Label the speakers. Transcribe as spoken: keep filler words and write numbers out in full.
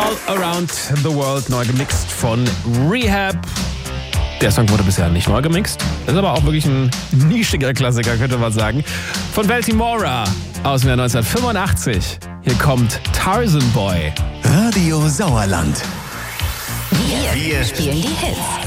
Speaker 1: All Around the World, neu gemixt von Rehab. Der Song wurde bisher nicht neu gemixt. Ist aber auch wirklich ein nischiger Klassiker, könnte man sagen. Von Baltimora aus dem Jahr neunzehnhundertfünfundachtzig. Hier kommt Tarzan Boy.
Speaker 2: Radio Sauerland.
Speaker 3: Wir, Wir spielen die Hits.